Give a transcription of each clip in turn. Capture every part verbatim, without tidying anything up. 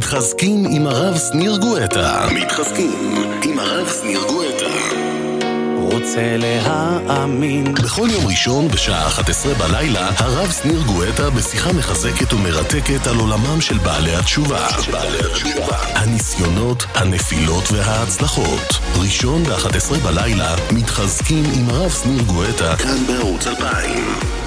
מתחזקים עם הרב שניר גואטה. מתחזקים עם הרב שניר גואטה. רוצה להאמין. בכל יום ראשון בשעה אחת עשרה בלילה, הרב שניר גואטה בשיחה מחזקת ומרתקת על עולמם של בעלי התשובה. בעלי התשובה. הניסיונות, הנפילות וההצלחות. ראשון ב-אחת עשרה בלילה, מתחזקים עם הרב שניר גואטה, כאן בערוץ אלפיים.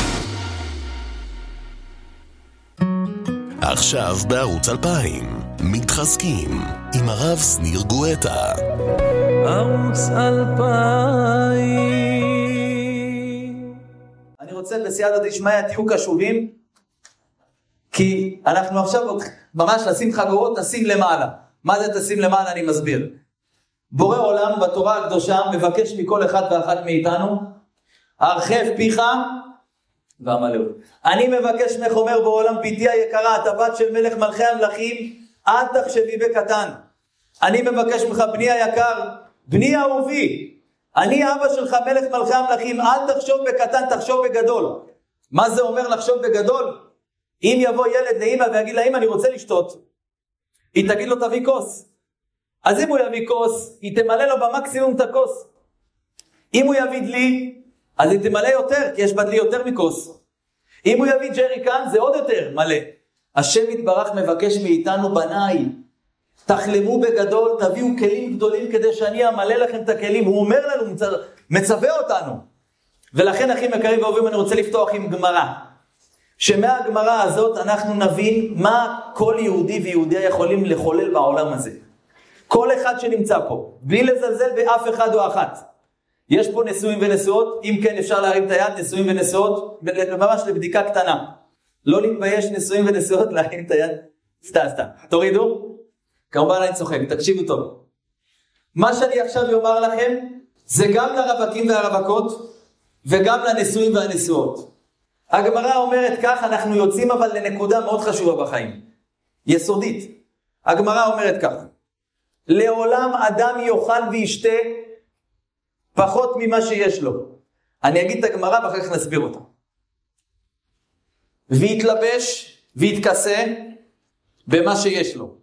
עכשיו בערוץ אלפיים, מתחזקים עם הרב שניר גואטה. ערוץ אלפיים. אני רוצה בסייעתא דשמיא תהיו קשובים, כי אנחנו עכשיו ממש נשים חגורות, נשים למעלה. מה זה תשים למעלה? אני מסביר. בורא עולם בתורה הקדושה מבקש מכל אחד ואחת מאיתנו, הרחב פיך ועמלאו. אני מבקש ממך, אומר בעולם, ביתי היקרה, את הבת של מלך מלכי המלכים, אל תחשבי בקטן. אני מבקש ממך, בני היקר, בני אהובי, אני אבא שלך מלך מלכי המלכים, אל תחשוב בקטן, תחשוב בגדול. מה זה אומר לחשוב בגדול? אם יבוא ילד לאמא ויגיד לה, אמא אני רוצה לשתות, היא תגיד לו תביא כוס. אז אם הוא יביא כוס, היא תמלא לו במקסימום את הכוס. אם הוא יביא דלי, אז היא תמלא יותר, כי יש בדלי יותר מכוס. אם הוא יביא ג'ריקן, זה עוד יותר מלא. השם יתברך מבקש מאיתנו, בניי, תחלמו בגדול, תביאו כלים גדולים כדי שאני אמלא לכם את הכלים. הוא אומר לנו, מצווה אותנו. ולכן אחים יקרים ואהובים, אני רוצה לפתוח עם גמרא. שמהגמרא הזאת אנחנו נבין מה כל יהודי ויהודיה יכולים לחולל בעולם הזה. כל אחד שנמצא פה, בלי לזלזל באף אחד או אחת. יש פה נשואים ונשואות, אם כן אפשר להרים את היד, נשואים ונשואות, ממש לבדיקה קטנה. לא להתבייש נשואים ונשואות, להרים את היד, סתם סתם. תורידו, כמובן אני צוחק, תקשיבו טוב. מה שאני עכשיו יאמר לכם, זה גם לרווקים והרווקות, וגם לנשואים והנשואות. הגמרא אומרת כך, אנחנו יוצאים אבל לנקודה מאוד חשובה בחיים, יסודית. הגמרא אומרת כך, לעולם אדם יאכל וישתה, פחות ממה שיש לו. אני אגיד את הגמרא ואחר כך נסביר אותה. ויתלבש ויתכסה במה שיש לו.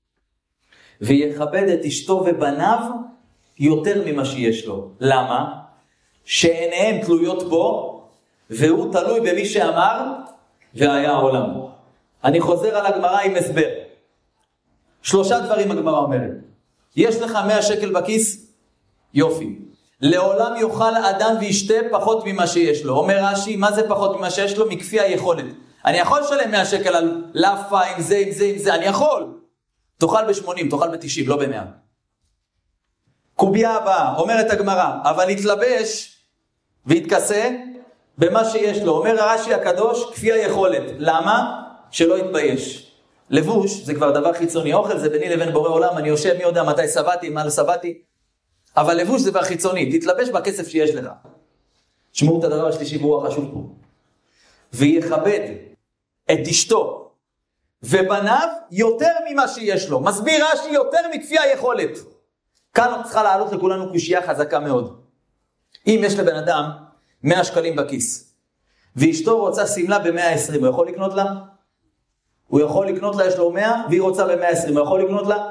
ויכבד את אשתו ובניו יותר ממה שיש לו. למה? שעיניהם תלויות בו, והוא תלוי במי שאמר, והיה העולם. אני חוזר על הגמרא עם הסבר. שלושה דברים הגמרא אומרת. יש לך מאה שקל בכיס? יופי. לעולם יאכל אדם וישתה פחות ממה שיש לו. אומר רש"י, מה זה פחות ממה שיש לו? מכפי היכולת. אני יכול לשלם מאה שקל על לאפה, עם זה, עם זה, עם זה, אני יכול. תאכל ב-שמונים, תאכל ב-תשעים, לא ב-מאה. קוביה הבאה, אומרת הגמרא, אבל יתלבש ויתכסה במה שיש לו. אומר רש"י הקדוש, כפי היכולת. למה? שלא יתבייש. לבוש זה כבר דבר חיצוני. אוכל זה ביני לבין בורא עולם, אני יושב, מי יודע מתי סבתי, מה לא סבתי. אבל לבוש זה דבר חיצוני, תתלבש בכסף שיש לך. שמעו את הדבר השלישי והוא החשוב פה. ויכבד את אשתו ובניו יותר ממה שיש לו. מסביר רש"י יותר מכפי היכולת. כאן צריכה לעלות לכולנו קושייה חזקה מאוד. אם יש לבן אדם מאה שקלים בכיס, ואשתו רוצה סמלה ב-מאה ועשרים, הוא יכול לקנות לה? הוא יכול לקנות לה, יש לו מאה, והיא רוצה ב-מאה ועשרים, הוא יכול לקנות לה?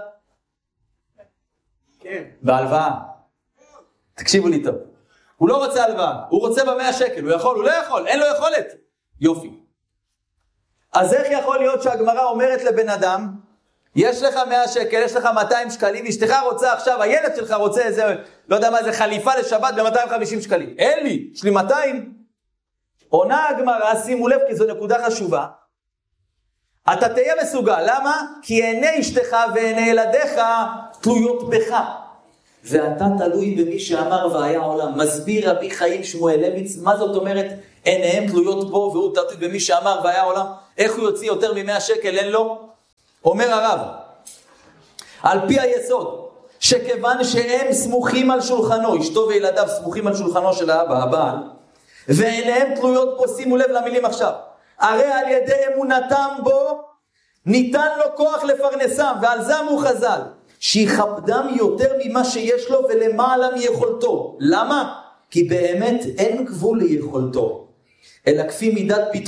כן. בהלוואה. תקשיבו לי טוב. הוא לא רוצה הלוואה, הוא רוצה ב-מאה שקל, הוא יכול, הוא לא יכול, אין לו יכולת. יופי. אז איך יכול להיות שהגמרא אומרת לבן אדם, יש לך מאה שקל, יש לך מאתיים שקלים, אשתך רוצה עכשיו, הילד שלך רוצה איזה, לא יודע מה, איזה חליפה לשבת ב-מאתיים וחמישים שקלים. אין לי, יש לי מאתיים. עונה הגמרא, שימו לב, כי זו נקודה חשובה. אתה תהיה מסוגל, למה? כי עיני אשתך ועיני ילדיך תלויות בך. ואתה תלוי במי שאמר והיה עולם. מסביר רבי חיים שמואלביץ, מה זאת אומרת? עיניהם תלויות בו והוא תלוי במי שאמר והיה עולם. איך הוא יוציא יותר ממאה שקל? אין לו? אומר הרב, על פי היסוד, שכיוון שהם סמוכים על שולחנו, אשתו וילדיו סמוכים על שולחנו של האבא, הבעל, ועיניהם תלויות בו, שימו לב למילים עכשיו, הרי על ידי אמונתם בו, ניתן לו כוח לפרנסם, ועל זה אמרו חז"ל, שיכבדם יותר ממה שיש לו ולמעלה מיכולתו. למה? כי באמת אין גבול ליכולתו, אלא כפי מידת